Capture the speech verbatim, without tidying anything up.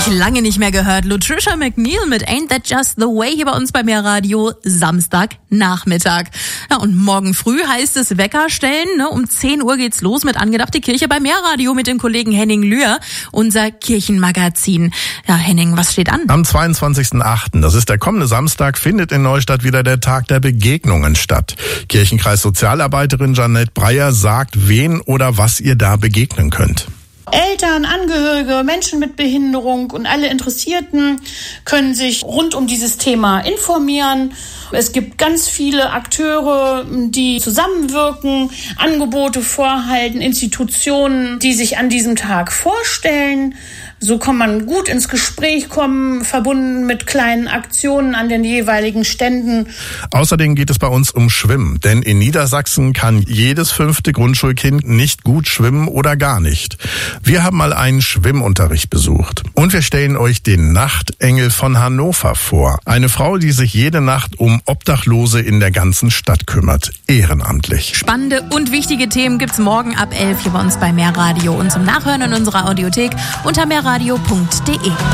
ich lange nicht mehr gehört. Lutricia McNeil mit Ain't That Just the Way hier bei uns bei Mehrradio, Samstagnachmittag. Ja, und morgen früh heißt es Wecker stellen. Ne? Um zehn Uhr geht's los mit Angedachte Kirche bei Mehrradio mit dem Kollegen Henning Lühr, unser Kirchenmagazin. Ja, Henning, was steht an? Am zweiundzwanzigsten achten, das ist der kommende Samstag, findet in Neustadt wieder der Tag der Begegnungen statt. Kirchenkreis Sozialarbeiterin Janette Breyer sagt, wen oder was ihr da begegnen könnt. Eltern, Angehörige, Menschen mit Behinderung und alle Interessierten können sich rund um dieses Thema informieren. Es gibt ganz viele Akteure, die zusammenwirken, Angebote vorhalten, Institutionen, die sich an diesem Tag vorstellen. So kann man gut ins Gespräch kommen, verbunden mit kleinen Aktionen an den jeweiligen Ständen. Außerdem geht es bei uns um Schwimmen, denn in Niedersachsen kann jedes fünfte Grundschulkind nicht gut schwimmen oder gar nicht. Wir haben mal einen Schwimmunterricht besucht und wir stellen euch den Nachtengel von Hannover vor. Eine Frau, die sich jede Nacht um Obdachlose in der ganzen Stadt kümmert, ehrenamtlich. Spannende und wichtige Themen gibt's morgen ab elf hier bei uns bei Mehrradio und zum Nachhören in unserer Audiothek unter mehrradio punkt de.